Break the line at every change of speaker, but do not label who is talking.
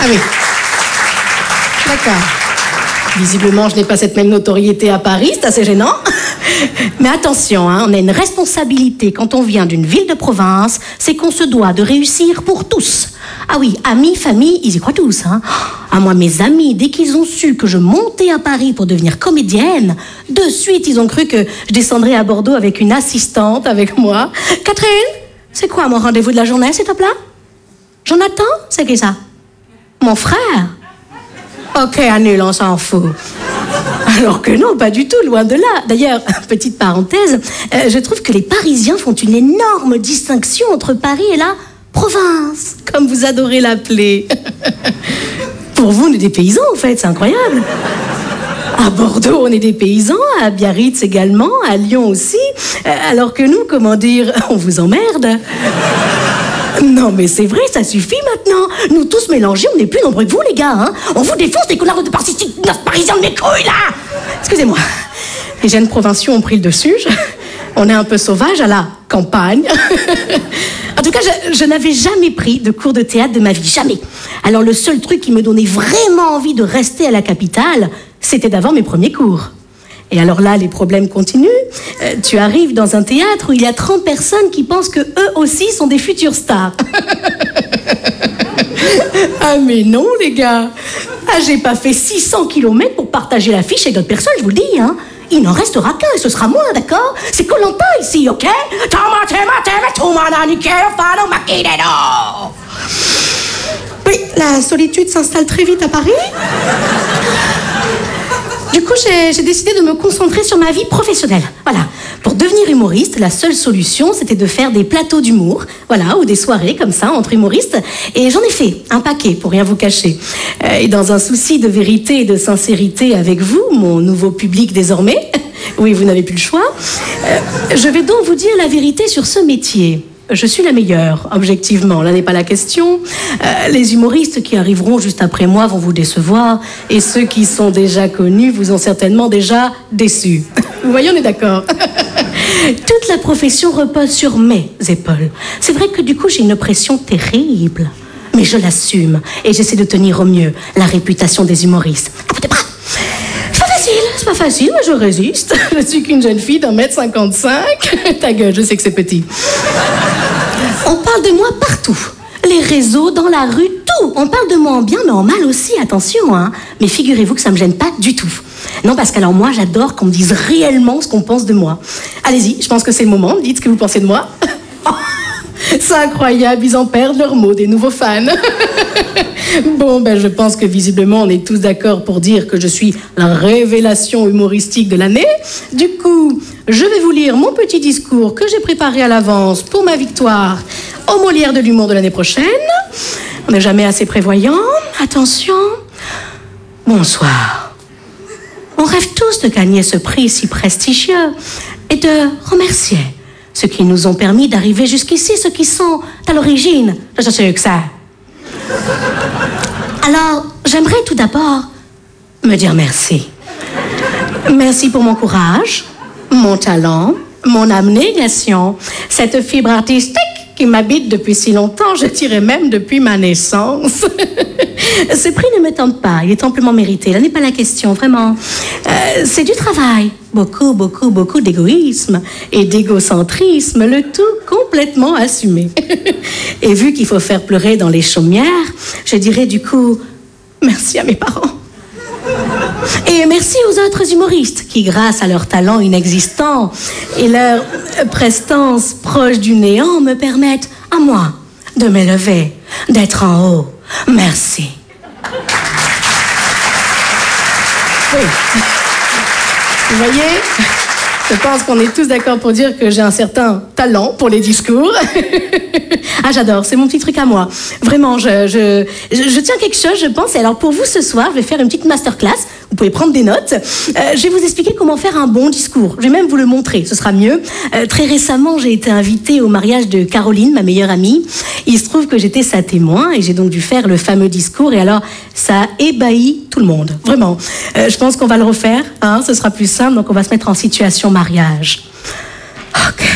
oui. D'accord. Visiblement, je n'ai pas cette même notoriété à Paris, c'est assez gênant. Mais attention, hein, on a une responsabilité quand on vient d'une ville de province, c'est qu'on se doit de réussir pour tous. Ah oui, amis, famille, ils y croient tous. Hein. Ah, moi, mes amis, dès qu'ils ont su que je montais à Paris pour devenir comédienne, de suite, ils ont cru que je descendrais à Bordeaux avec une assistante avec moi. Catherine, c'est quoi mon rendez-vous de la journée, s'il te plaît? Jonathan, c'est qui ça? Mon frère? Ok, annule, on s'en fout. Alors que non, pas du tout, loin de là. D'ailleurs, petite parenthèse, je trouve que les Parisiens font une énorme distinction entre Paris et la province, comme vous adorez l'appeler. Pour vous, on est des paysans, en fait, c'est incroyable. À Bordeaux, on est des paysans, à Biarritz également, à Lyon aussi, alors que nous, comment dire, on vous emmerde. Non, mais c'est vrai, ça suffit maintenant. Nous tous mélangés, on n'est plus nombreux que vous, les gars. Hein. On vous défonce, les connards de Parisiens de mes couilles, là. Excusez-moi. Les jeunes provinciaux ont pris le dessus. On est un peu sauvages à la campagne. En tout cas, je n'avais jamais pris de cours de théâtre de ma vie, jamais. Alors le seul truc qui me donnait vraiment envie de rester à la capitale, c'était d'avoir mes premiers cours. Et alors là, les problèmes continuent. Tu arrives dans un théâtre où il y a 30 personnes qui pensent que eux aussi sont des futurs stars. Ah mais non, les gars. Ah, j'ai pas fait 600 km pour partager l'affiche avec d'autres personnes, je vous le dis, hein. Il n'en restera qu'un et ce sera moi, d'accord? C'est Koh-Lanta ici, ok? Oui, la solitude s'installe très vite à Paris. Du coup, j'ai décidé de me concentrer sur ma vie professionnelle. Voilà. Pour devenir humoriste, la seule solution, c'était de faire des plateaux d'humour, voilà, ou des soirées comme ça, entre humoristes. Et j'en ai fait un paquet, pour rien vous cacher. Et dans un souci de vérité et de sincérité avec vous, mon nouveau public désormais, oui, vous n'avez plus le choix, je vais donc vous dire la vérité sur ce métier. Je suis la meilleure, objectivement, là n'est pas la question. Les humoristes qui arriveront juste après moi vont vous décevoir, et ceux qui sont déjà connus vous ont certainement déjà déçus. Vous voyez, on est d'accord. Toute la profession repose sur mes épaules. C'est vrai que du coup, j'ai une pression terrible, mais je l'assume, et j'essaie de tenir au mieux la réputation des humoristes. À bout de bras. C'est pas facile, mais je résiste. Je suis qu'une jeune fille d'1m55. Ta gueule, je sais que c'est petit. On parle de moi partout. Les réseaux, dans la rue, tout. On parle de moi en bien, mais en mal aussi, attention, hein. Mais figurez-vous que ça me gêne pas du tout. Non, parce qu'alors moi, j'adore qu'on me dise réellement ce qu'on pense de moi. Allez-y, je pense que c'est le moment. Dites ce que vous pensez de moi. C'est incroyable, ils en perdent leurs mots, des nouveaux fans. Bon, ben je pense que visiblement on est tous d'accord pour dire que je suis la révélation humoristique de l'année. Du coup, je vais vous lire mon petit discours que j'ai préparé à l'avance pour ma victoire au Molière de l'humour de l'année prochaine. On n'est jamais assez prévoyant. Attention. Bonsoir. On rêve tous de gagner ce prix si prestigieux et de remercier ceux qui nous ont permis d'arriver jusqu'ici, ceux qui sont à l'origine de ce succès. Alors, j'aimerais tout d'abord me dire merci. Merci pour mon courage, mon talent, mon abnégation, cette fibre artistique qui m'habite depuis si longtemps, je dirais même depuis ma naissance. Ce prix ne me tente pas, il est amplement mérité, là n'est pas la question, vraiment. C'est du travail, beaucoup d'égoïsme et d'égocentrisme, le tout complètement assumé. Et vu qu'il faut faire pleurer dans les chaumières, je dirais du coup, merci à mes parents. Et merci aux autres humoristes qui, grâce à leur talent inexistant et leur prestance proche du néant, me permettent à moi de m'élever, d'être en haut. Merci. Oui. Vous voyez, je pense qu'on est tous d'accord pour dire que j'ai un certain talent pour les discours. Ah, j'adore, c'est mon petit truc à moi. Vraiment, je tiens quelque chose, je pense. Et alors, pour vous, ce soir, je vais faire une petite masterclass. Vous pouvez prendre des notes. Je vais vous expliquer comment faire un bon discours. Je vais même vous le montrer, ce sera mieux. Très récemment, j'ai été invitée au mariage de Caroline, ma meilleure amie. Il se trouve que j'étais sa témoin et j'ai donc dû faire le fameux discours. Et alors, ça a ébahi tout le monde. Vraiment. Je pense qu'on va le refaire, hein, ce sera plus simple. Donc, on va se mettre en situation mariage. Ok.